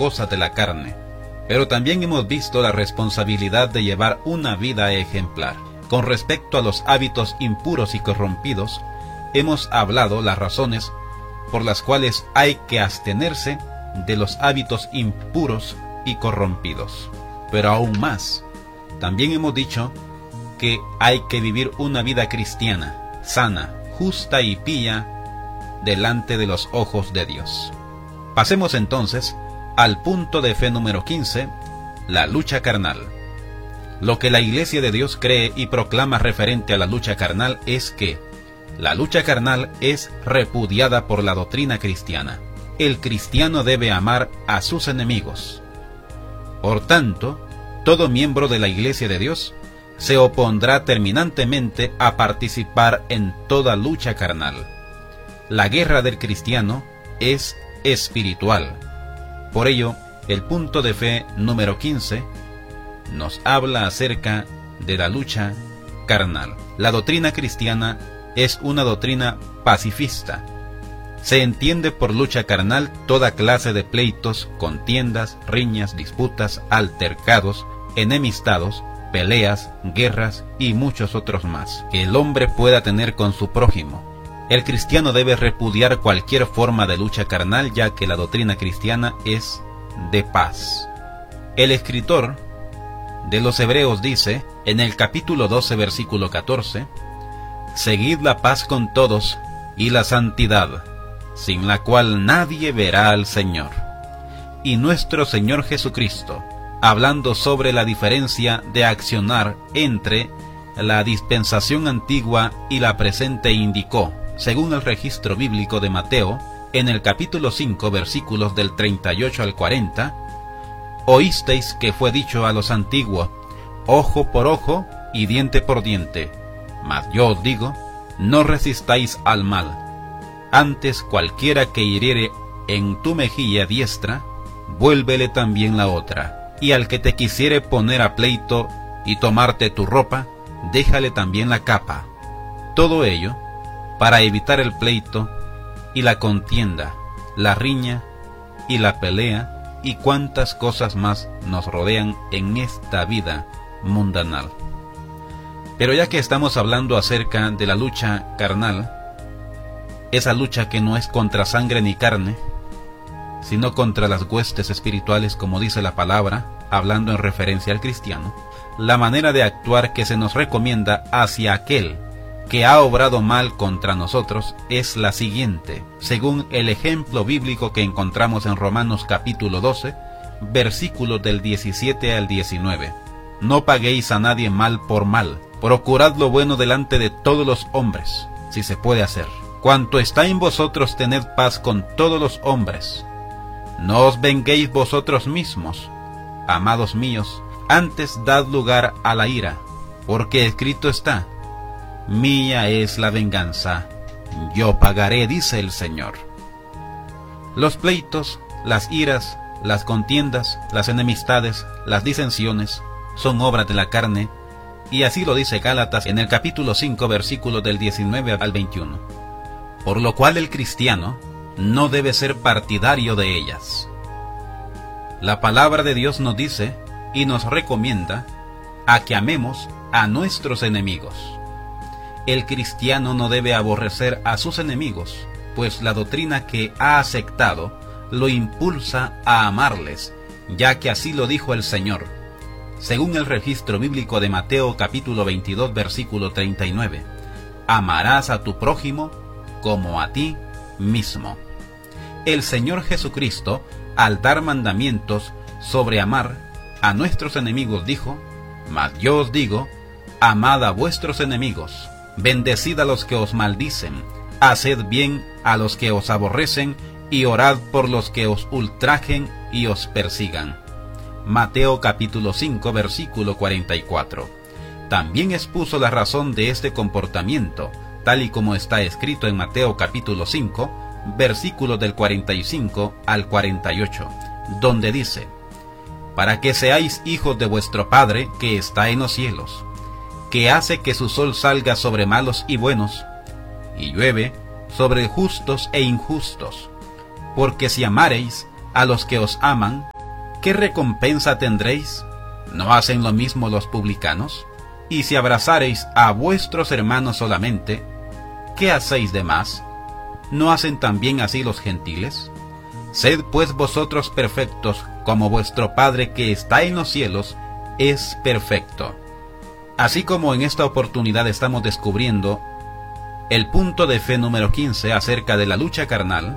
cosas de la carne, pero también hemos visto la responsabilidad de llevar una vida ejemplar. Con respecto a los hábitos impuros y corrompidos, hemos hablado las razones por las cuales hay que abstenerse de los hábitos impuros y corrompidos. Pero aún más, también hemos dicho que hay que vivir una vida cristiana, sana, justa y pía delante de los ojos de Dios. Pasemos entonces al punto de fe número 15, la lucha carnal. Lo que la Iglesia de Dios cree y proclama referente a la lucha carnal es que la lucha carnal es repudiada por la doctrina cristiana. El cristiano debe amar a sus enemigos. Por tanto, todo miembro de la Iglesia de Dios se opondrá terminantemente a participar en toda lucha carnal. La guerra del cristiano es espiritual. Por ello, el punto de fe número 15 nos habla acerca de la lucha carnal. La doctrina cristiana es una doctrina pacifista. Se entiende por lucha carnal toda clase de pleitos, contiendas, riñas, disputas, altercados, enemistados, peleas, guerras y muchos otros más que el hombre pueda tener con su prójimo. El cristiano debe repudiar cualquier forma de lucha carnal, ya que la doctrina cristiana es de paz. El escritor de los Hebreos dice, en el capítulo 12, versículo 14, «Seguid la paz con todos y la santidad, sin la cual nadie verá al Señor». Y nuestro Señor Jesucristo, hablando sobre la diferencia de accionar entre la dispensación antigua y la presente, indicó, según el registro bíblico de Mateo, en el capítulo 5, versículos del 38 al 40, «Oísteis que fue dicho a los antiguos, ojo por ojo y diente por diente. Mas yo os digo, no resistáis al mal. Antes cualquiera que hiriere en tu mejilla diestra, vuélvele también la otra. Y al que te quisiere poner a pleito y tomarte tu ropa, déjale también la capa». Todo ello para evitar el pleito y la contienda, la riña y la pelea y cuantas cosas más nos rodean en esta vida mundanal. Pero ya que estamos hablando acerca de la lucha carnal, esa lucha que no es contra sangre ni carne, sino contra las huestes espirituales, como dice la palabra, hablando en referencia al cristiano, la manera de actuar que se nos recomienda hacia aquel que ha obrado mal contra nosotros es la siguiente, según el ejemplo bíblico que encontramos en Romanos capítulo 12, versículos del 17 al 19. «No paguéis a nadie mal por mal, procurad lo bueno delante de todos los hombres, si se puede hacer. Cuanto está en vosotros, tened paz con todos los hombres. No os venguéis vosotros mismos, amados míos, antes dad lugar a la ira, porque escrito está, mía es la venganza, yo pagaré, dice el Señor». Los pleitos, las iras, las contiendas, las enemistades, las disensiones, son obras de la carne, y así lo dice Gálatas en el capítulo 5, versículos del 19 al 21. Por lo cual el cristiano no debe ser partidario de ellas. La palabra de Dios nos dice y nos recomienda a que amemos a nuestros enemigos. El cristiano no debe aborrecer a sus enemigos, pues la doctrina que ha aceptado lo impulsa a amarles, ya que así lo dijo el Señor, según el registro bíblico de Mateo capítulo 22, versículo 39. «Amarás a tu prójimo como a ti mismo». El Señor Jesucristo, al dar mandamientos sobre amar a nuestros enemigos, dijo, «Mas yo os digo, amad a vuestros enemigos, bendecid a los que os maldicen, haced bien a los que os aborrecen, y orad por los que os ultrajen y os persigan». Mateo capítulo 5, versículo 44. También expuso la razón de este comportamiento, tal y como está escrito en Mateo capítulo 5, versículos del 45 al 48, donde dice, «Para que seáis hijos de vuestro Padre que está en los cielos, que hace que su sol salga sobre malos y buenos, y llueve sobre justos e injustos. Porque si amareis a los que os aman, ¿qué recompensa tendréis? ¿No hacen lo mismo los publicanos? Y si abrazareis a vuestros hermanos solamente, ¿qué hacéis de más? ¿No hacen también así los gentiles? Sed pues vosotros perfectos, como vuestro Padre que está en los cielos es perfecto. Así como en esta oportunidad estamos descubriendo el punto de fe número 15 acerca de la lucha carnal,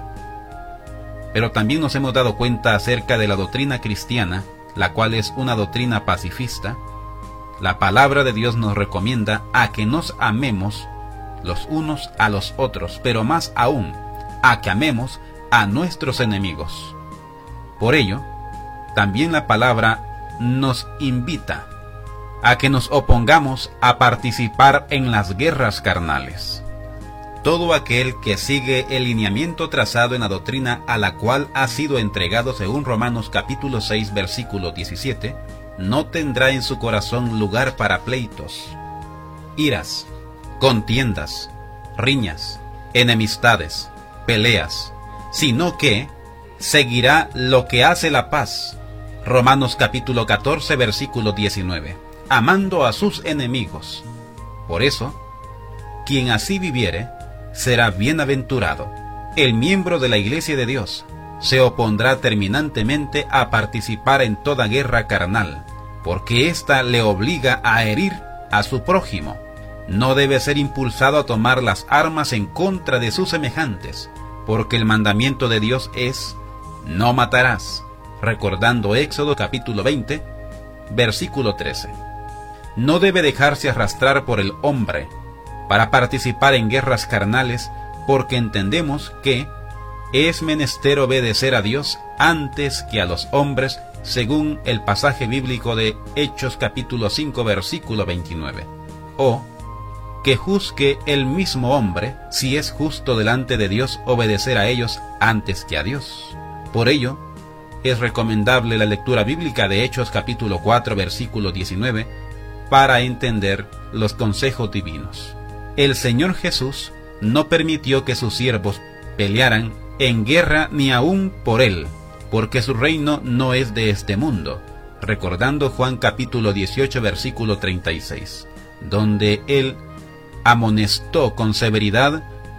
pero también nos hemos dado cuenta acerca de la doctrina cristiana, la cual es una doctrina pacifista. La palabra de Dios nos recomienda a que nos amemos los unos a los otros, pero más aún, a que amemos a nuestros enemigos. Por ello, también la palabra nos invita a que nos opongamos a participar en las guerras carnales. Todo aquel que sigue el lineamiento trazado en la doctrina a la cual ha sido entregado según Romanos capítulo 6 versículo 17, no tendrá en su corazón lugar para pleitos, iras, contiendas, riñas, enemistades, peleas, sino que seguirá lo que hace la paz. Romanos capítulo 14 versículo 19, amando a sus enemigos. Por eso, quien así viviere, será bienaventurado. El miembro de la Iglesia de Dios se opondrá terminantemente a participar en toda guerra carnal, porque ésta le obliga a herir a su prójimo. No debe ser impulsado a tomar las armas en contra de sus semejantes, porque el mandamiento de Dios es: no matarás, recordando Éxodo capítulo 20, versículo 13. No debe dejarse arrastrar por el hombre para participar en guerras carnales, porque entendemos que es menester obedecer a Dios antes que a los hombres, según el pasaje bíblico de Hechos capítulo 5 versículo 29. O que juzgue el mismo hombre si es justo delante de Dios obedecer a ellos antes que a Dios. Por ello, es recomendable la lectura bíblica de Hechos capítulo 4 versículo 19 para entender los consejos divinos. El Señor Jesús no permitió que sus siervos pelearan en guerra ni aún por Él, porque su reino no es de este mundo, recordando Juan capítulo 18 versículo 36, donde Él amonestó con severidad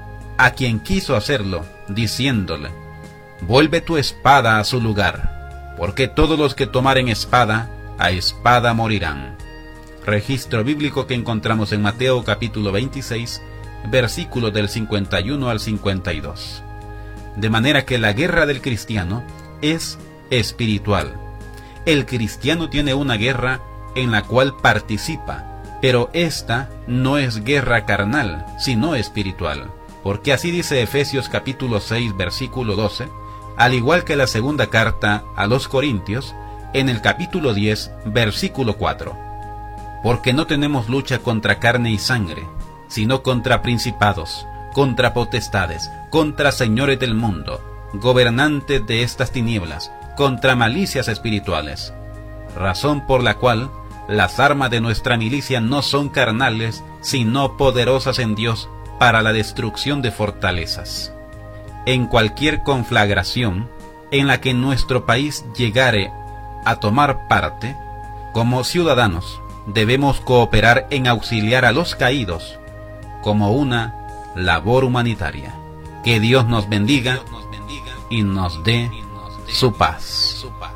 a quien quiso hacerlo, diciéndole: vuelve tu espada a su lugar, porque todos los que tomaren espada, a espada morirán. Registro bíblico que encontramos en Mateo capítulo 26, versículos del 51 al 52. De manera que la guerra del cristiano es espiritual. El cristiano tiene una guerra en la cual participa, pero esta no es guerra carnal, sino espiritual. Porque así dice Efesios capítulo 6, versículo 12, al igual que la segunda carta a los Corintios, en el capítulo 10, versículo 4. Porque no tenemos lucha contra carne y sangre, sino contra principados, contra potestades, contra señores del mundo, gobernantes de estas tinieblas, contra malicias espirituales. Razón por la cual las armas de nuestra milicia no son carnales, sino poderosas en Dios para la destrucción de fortalezas. En cualquier conflagración en la que nuestro país llegare a tomar parte, como ciudadanos, debemos cooperar en auxiliar a los caídos como una labor humanitaria. Que Dios nos bendiga y nos dé su paz.